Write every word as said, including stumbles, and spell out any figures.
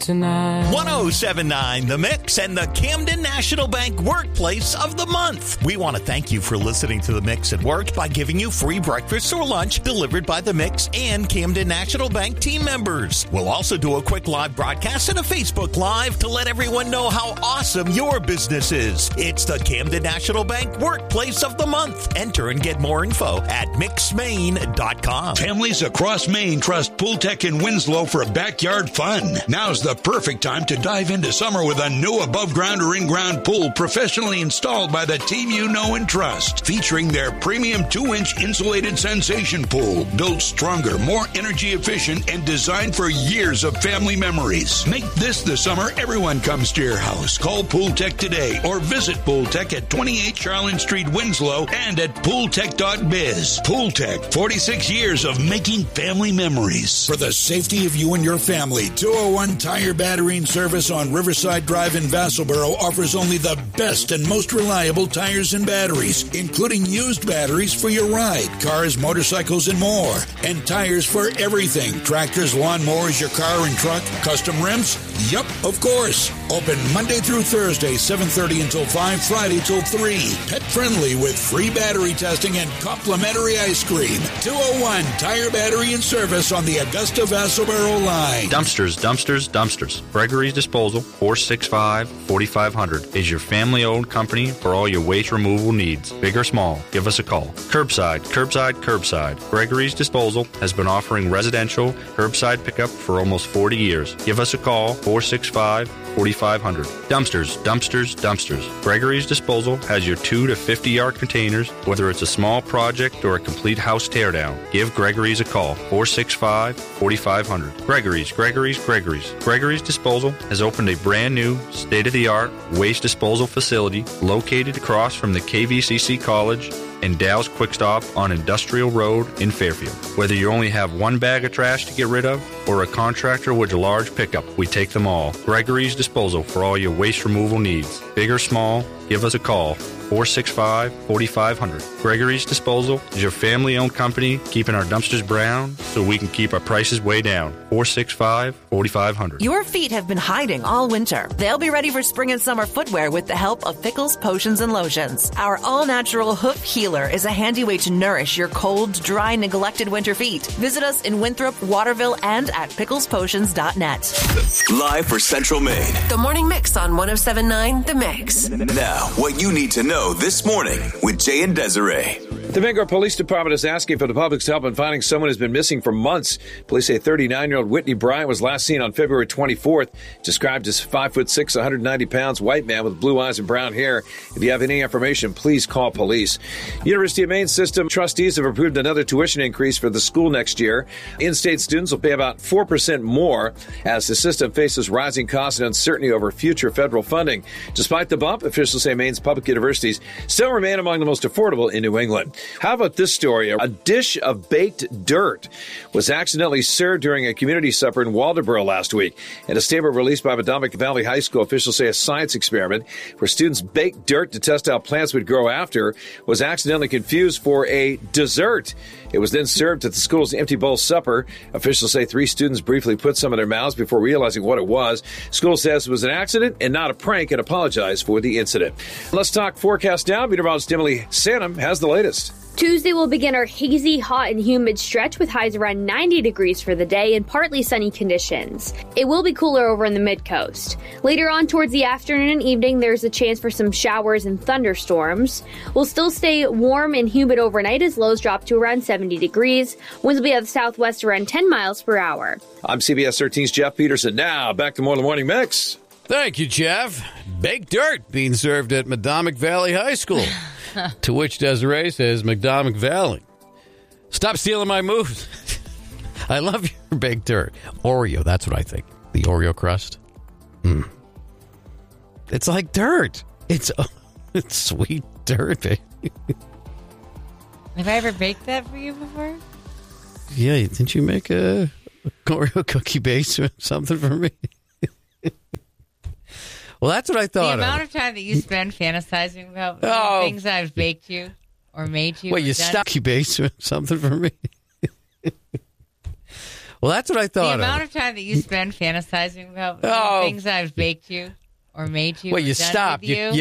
tonight. one oh seven point nine The Mix and the Camden National Bank Workplace of the Month. We want to thank you for listening to The Mix at work by giving you free breakfast or lunch delivered by The Mix and Camden National Bank team members. We'll also do a quick live broadcast and a Facebook Live to let everyone know how awesome your business is. It's the Camden National Bank Workplace of the Month. Enter and get more info at mix maine dot com. Families across Maine trust Pool Tech in Winslow for backyard fun. Now's the perfect time to dive into summer with a new above-ground or in-ground pool professionally installed by the team you know and trust. Featuring their premium two-inch insulated sensation pool, built stronger, more energy efficient, and designed for years of family memories. Make this the summer everyone comes to your house. Call Pool Tech today or visit Pool Tech at twenty-eight Charlene Street, Winslow, and at pool tech dot biz. Pool Tech, forty-six years of making family memories. For the safety of you and your family, two oh one Tire Battery and Service on Riverside Drive in Vassalboro offers only the best and most reliable tires and batteries, including used batteries for your ride, cars, motorcycles, and more. And tires for everything. Tractors, lawnmowers, your car and truck, custom rims? Yup, of course. Open Monday through Thursday, seven thirty until five, Friday till three. Pet friendly with free battery testing and complimentary ice cream. two oh one Tire Battery and Service on the Augusta Vassalboro line. Dumpsters, dumpsters, dumpsters. Gregory's Disposal, four six five, four five zero zero, is your family-owned company for all your waste removal needs. Big or small, give us a call. Curbside, curbside, curbside. Gregory's Disposal has been offering residential curbside pickup for almost forty years. Give us a call, four six five, four five zero zero. Dumpsters, dumpsters, dumpsters. Gregory's Disposal has your two to fifty yard containers, whether it's a small project or a complete house teardown. Give Gregory's a call, four six five, four five zero zero. Gregory's, Gregory's, Gregory's. Gregory's Disposal has opened a brand new, state-of-the-art waste disposal facility located across from the K V C C College and Dow's Quick Stop on Industrial Road in Fairfield. Whether you only have one bag of trash to get rid of or a contractor with a large pickup, we take them all. Gregory's Disposal for all your waste removal needs. Big or small, give us a call, four six five, four five zero zero. Gregory's Disposal is your family-owned company keeping our dumpsters brown so we can keep our prices way down. four six five, four five zero zero. Your feet have been hiding all winter. They'll be ready for spring and summer footwear with the help of Pickles Potions and Lotions. Our all-natural hoof healer is a handy way to nourish your cold, dry, neglected winter feet. Visit us in Winthrop, Waterville, and at pickles potions dot net. Live for Central Maine. The Morning Mix on one oh seven point nine The Mix. Now, what you need to know this morning with Jay and Desiree. The Bangor Police Department is asking for the public's help in finding someone who's been missing for months. Police say thirty-nine-year-old Whitney Bryant was last seen on February twenty-fourth, described as five foot six, one hundred ninety pounds, white man with blue eyes and brown hair. If you have any information, please call police. University of Maine System trustees have approved another tuition increase for the school next year. In-state students will pay about four percent more as the system faces rising costs and uncertainty over future federal funding. Despite the bump, officials say Maine's public universities still remain among the most affordable in New England. How about this story? A dish of baked dirt was accidentally served during a community supper in Waldoboro last week. In a statement released by Madomic Valley High School, officials say a science experiment where students baked dirt to test how plants would grow after was accidentally confused for a dessert. It was then served at the school's empty bowl supper. Officials say three students briefly put some in their mouths before realizing what it was. School says it was an accident and not a prank and apologized for the incident. Let's talk forecast now. Meteorologist Emily Sanum has the latest. Tuesday will begin our hazy, hot, and humid stretch with highs around ninety degrees for the day and partly sunny conditions. It will be cooler over in the mid-coast. Later on towards the afternoon and evening, there's a chance for some showers and thunderstorms. We'll still stay warm and humid overnight as lows drop to around seventy degrees. Winds will be at the southwest around ten miles per hour. I'm C B S thirteen's Jeff Peterson. Now, back to more of the Morning Mix. Thank you, Jeff. Baked dirt being served at Madomic Valley High School. To which Desiree says, McDomic Valley, stop stealing my moves. I love your baked dirt. Oreo, that's what I think. The Oreo crust. Mm. It's like dirt. It's, it's sweet dirt, baby. Have I ever baked that for you before? Yeah, didn't you make a, a Oreo cookie base or something for me? Well, that's what I thought. The amount of, of time that you spend fantasizing about oh. things I've baked you or made you. Well, you stopped you base or something for me. Well, Well, that's what I The thought amount of. of time that you spend fantasizing about Oh. things I've baked you or made you Well, or you done stop. with You- you. you